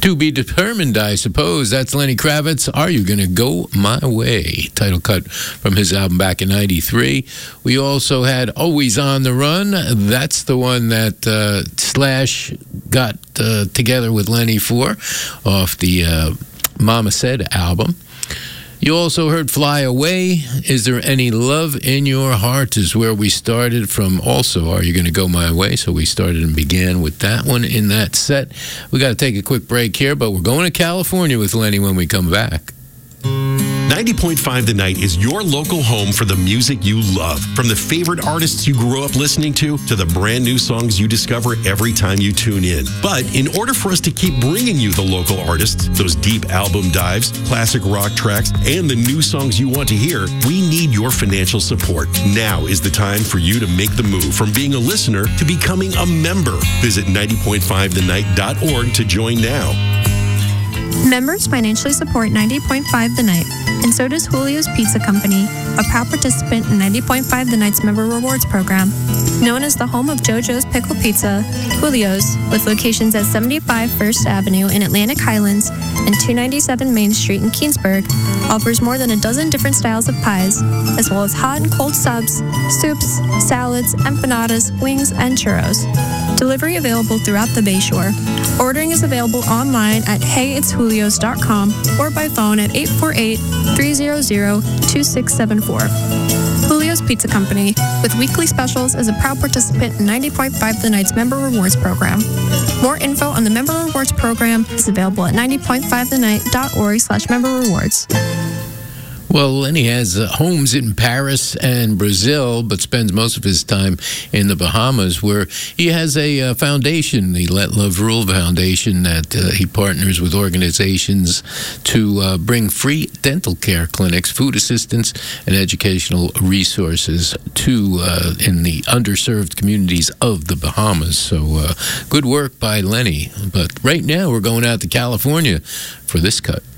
To be determined, I suppose. That's Lenny Kravitz. Are You Gonna Go My Way? Title cut from his album back in 93. We also had Always on the Run. That's the one that Slash got together with Lenny for off the Mama Said album. You also heard Fly Away. Is There Any Love in Your Heart is where we started from. Also, Are You Gonna Go My Way? So we started and began with that one in that set. We got to take a quick break here, but we're going to California with Lenny when we come back. 90.5 The Night is your local home for the music you love. From the favorite artists you grew up listening to the brand new songs you discover every time you tune in. But in order for us to keep bringing you the local artists, those deep album dives, classic rock tracks, and the new songs you want to hear, we need your financial support. Now is the time for you to make the move from being a listener to becoming a member. Visit 90.5thenight.org to join now. Members financially support 90.5 The Night, and so does Julio's Pizza Company, a proud participant in 90.5 The Night's Member Rewards Program. Known as the home of JoJo's Pickle Pizza, Julio's, with locations at 75 First Avenue in Atlantic Highlands and 297 Main Street in Keansburg, offers more than a dozen different styles of pies, as well as hot and cold subs, soups, salads, empanadas, wings, and churros. Delivery available throughout the Bayshore. Ordering is available online at heyitsjulios.com or by phone at 848-300-2674. Julio's Pizza Company, with weekly specials, is a proud participant in 90.5 The Night's Member Rewards Program. More info on the Member Rewards Program is available at 90.5thenight.org/member rewards. Well, Lenny has homes in Paris and Brazil, but spends most of his time in the Bahamas, where he has a foundation, the Let Love Rule Foundation, that he partners with organizations to bring free dental care clinics, food assistance, and educational resources to in the underserved communities of the Bahamas. So good work by Lenny. But right now, we're going out to California for this cut.